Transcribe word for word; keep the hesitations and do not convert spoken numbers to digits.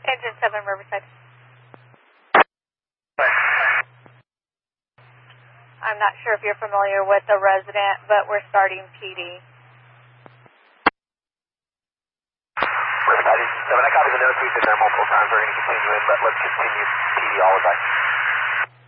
Engine seven, Riverside. I'm not sure if you're familiar with the resident, but we're starting P D. Riverside, seven, I copy the notes. We've been there multiple times. We're going to continue in, but let's continue P D all the time.